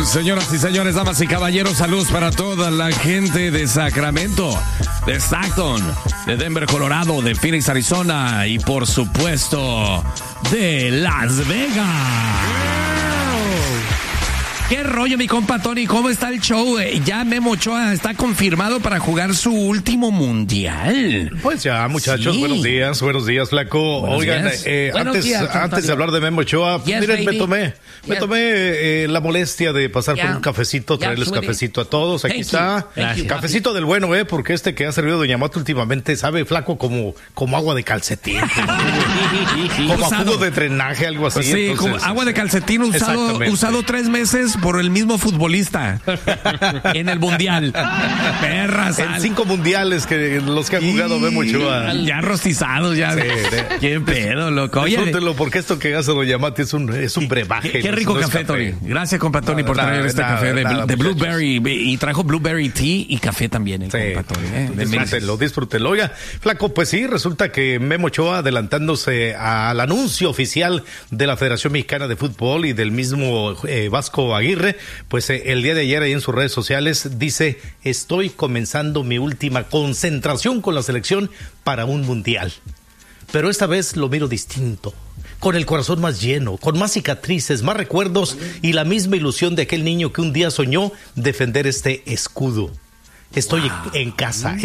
Señoras y señores, damas y caballeros, saludos para toda la gente de Sacramento, de Stockton, de Denver, Colorado, de Phoenix, Arizona y por supuesto de Las Vegas. ¿Qué rollo, mi compa Tony? ¿Cómo está el show? Ya Memo Ochoa está confirmado para jugar su último mundial. Pues ya, muchachos, sí. Buenos días, flaco. Oigan, antes de hablar de Memo Ochoa, miren, me tomé la molestia de pasar por un cafecito, traerles cafecito a todos. Aquí está, cafecito del bueno, porque este que ha servido Doña Mata últimamente sabe, flaco, como agua de calcetín. como jugo de drenaje, algo así. Sí, entonces, como agua de calcetín usado 3 meses por el mismo futbolista en el mundial. Perras. En 5 mundiales que los que han jugado Memo Ochoa. Ya rostizados, ya. Sí, qué pedo, loco. Disfrútenlo, porque esto que hace Doña Mati es un brebaje. Qué rico café, Tony. Gracias, compa Tony, por traer este café de blueberry. Y trajo blueberry tea y café también, compa Tony. Disfrútenlo. Oiga, flaco, pues sí, resulta que Memo Ochoa, adelantándose al anuncio oficial de la Federación Mexicana de Fútbol y del mismo Vasco Aguirre, pues el día de ayer ahí en sus redes sociales dice: estoy comenzando mi última concentración con la selección para un mundial, pero esta vez lo miro distinto, con el corazón más lleno, con más cicatrices, más recuerdos y la misma ilusión de aquel niño que un día soñó defender este escudo. Estoy en casa,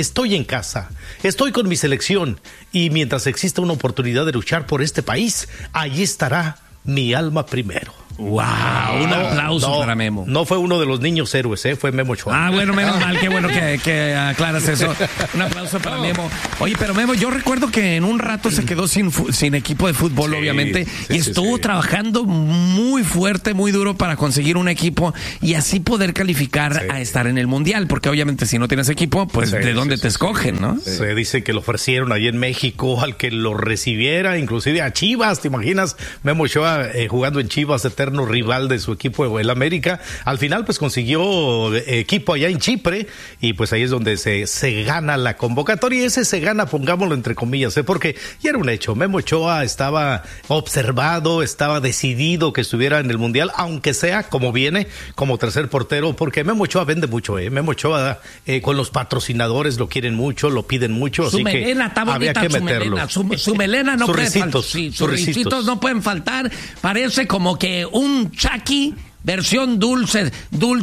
estoy con mi selección, y mientras exista una oportunidad de luchar por este país, allí estará mi alma primero. ¡Wow! Un aplauso para Memo. No fue uno de los niños héroes, fue Memo Ochoa. Bueno, menos mal, qué bueno que aclaras eso. Un aplauso para Memo. Oye, pero Memo, yo recuerdo que en un rato se quedó sin equipo de fútbol, obviamente, y estuvo trabajando muy fuerte, muy duro para conseguir un equipo y así poder calificar a estar en el Mundial, porque obviamente si no tienes equipo, pues ¿de dónde te escogen, no? Se dice que lo ofrecieron ahí en México al que lo recibiera, inclusive a Chivas, ¿te imaginas? Memo Ochoa jugando en Chivas, eterno rival de su equipo, el América. Al final pues consiguió equipo allá en Chipre y pues ahí es donde se gana la convocatoria, y ese se gana, pongámoslo entre comillas, porque ya era un hecho. Memo Ochoa estaba observado, estaba decidido que estuviera en el Mundial, aunque sea como viene, como tercer portero, porque Memo Ochoa vende mucho, Memo Ochoa con los patrocinadores lo quieren mucho, lo piden mucho, así que había que meterlo. Su melena no puede faltar. Sus risitos no pueden faltar. Parece como que un Chucky versión dulce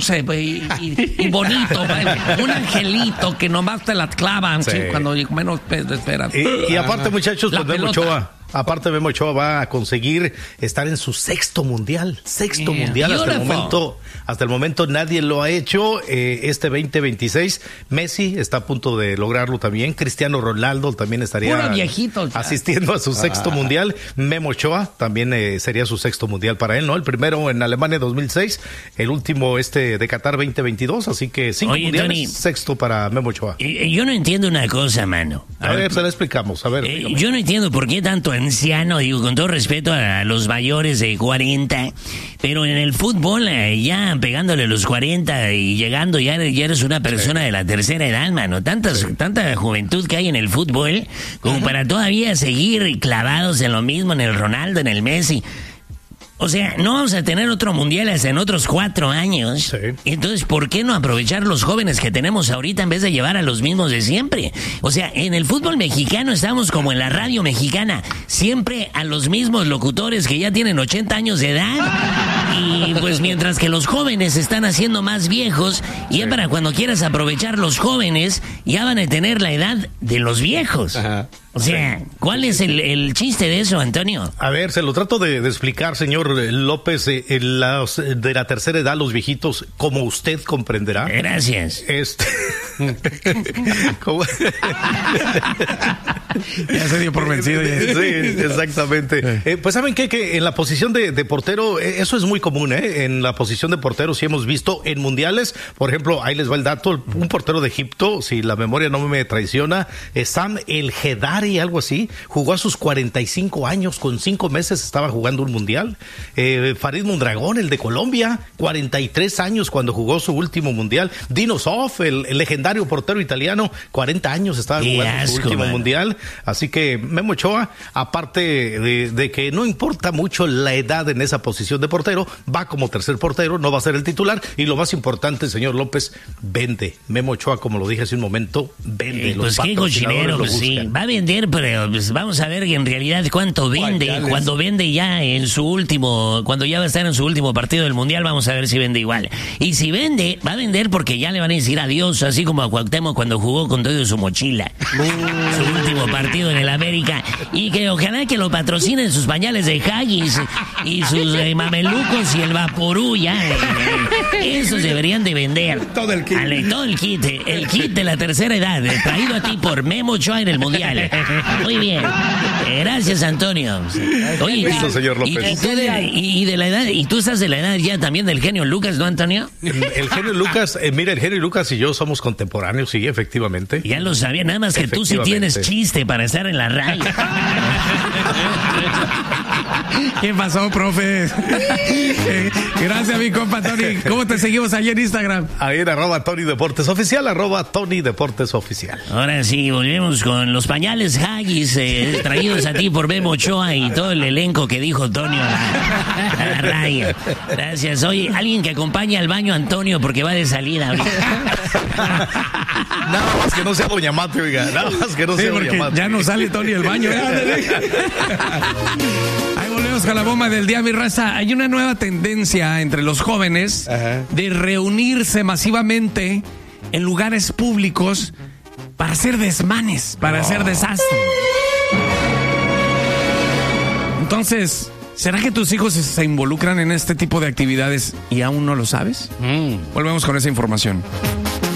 y bonito, un angelito que nomás te la clavan cuando menos esperas. Y aparte, muchachos, pues Memo Ochoa va a conseguir estar en su sexto mundial. Hasta el momento nadie lo ha hecho. Este 2026, Messi está a punto de lograrlo también. Cristiano Ronaldo también estaría asistiendo a su sexto mundial. Memo Ochoa también sería su sexto mundial para él, ¿no? El primero en Alemania 2006, el último de Qatar 2022, así que 5 mundiales, Tony, sexto para Memo Ochoa. Yo no entiendo una cosa, mano. A ver, se la explicamos. A ver, yo no entiendo por qué tanto anciano, digo, con todo respeto a los mayores de 40, pero en el fútbol ya pegándole los 40 y llegando ya eres una persona de la tercera edad, mano. Tanta juventud que hay en el fútbol como para todavía seguir clavados en lo mismo, en el Ronaldo, en el Messi. O sea, no vamos a tener otro mundial hasta en otros 4 años. Sí. Entonces, ¿por qué no aprovechar los jóvenes que tenemos ahorita en vez de llevar a los mismos de siempre? O sea, en el fútbol mexicano estamos como en la radio mexicana, siempre a los mismos locutores que ya tienen 80 años de edad. Y pues mientras que los jóvenes se están haciendo más viejos, y ya para cuando quieras aprovechar los jóvenes, ya van a tener la edad de los viejos. Ajá. O sea, ¿cuál es el chiste de eso, Antonio? A ver, se lo trato de explicar, señor López, de la tercera edad, los viejitos, como usted comprenderá. Gracias. Ya se dio por vencido. Sí, exactamente. Pues saben qué? Que en la posición de portero, eso es muy común, En la posición de portero sí hemos visto en mundiales, por ejemplo, ahí les va el dato, un portero de Egipto, si la memoria no me traiciona, Sam El Hedari, y algo así. Jugó a sus 45 años, con 5 meses estaba jugando un mundial. Farid Mondragón, el de Colombia, 43 años cuando jugó su último mundial. Dino Zoff, el legendario portero italiano, 40 años estaba jugando su último mundial. Así que Memo Ochoa, aparte de que no importa mucho la edad en esa posición de portero, va como tercer portero, no va a ser el titular, y lo más importante, señor López, vende. Memo Ochoa, como lo dije hace un momento, vende. Pues qué cochinero, pues sí, va a vender, pero pues vamos a ver en realidad cuánto vende. Cuando vende ya en su último, cuando ya va a estar en su último partido del Mundial, vamos a ver si vende igual. Y si vende, va a vender porque ya le van a decir adiós, así como a Cuauhtémoc cuando jugó con todo su mochila. Su último partido en el América. Y que ojalá que lo patrocinen sus pañales de Haggis y sus mamelucos y el Vaporú, ya. Esos deberían de vender. Todo el kit. Todo el kit. El kit de la tercera edad, traído a ti por Memo Ochoa en el Mundial. Muy bien. Gracias, Antonio. Oye, listo, señor López. Y de la edad, y tú estás de la edad ya también del genio Lucas, ¿no, Antonio? El genio Lucas, mira, el genio Lucas y yo somos contemporáneos, sí, efectivamente. Ya lo sabía, nada más que tú sí tienes chiste para estar en la radio. ¿Qué pasó, profe? Gracias, mi compa Tony. ¿Cómo te seguimos ahí en Instagram? Ahí en @Tony Deportes Oficial, @Tony Deportes Oficial. Ahora sí, volvemos con los pañales Haggis traídos a ti por Memo Ochoa y todo el elenco que dijo Antonio a la radio. Gracias. Oye, alguien que acompañe al baño a Antonio porque va de salida ahorita. Nada más que no sea Doña Mate, oiga. Nada más que no sea Doña Mate. Ya no sale Tony el baño. Ahí volvemos con la bomba del día, mi raza. Hay una nueva tendencia entre los jóvenes de reunirse masivamente en lugares públicos para hacer desmanes, para hacer desastre. Entonces, ¿será que tus hijos se involucran en este tipo de actividades y aún no lo sabes? Volvemos con esa información.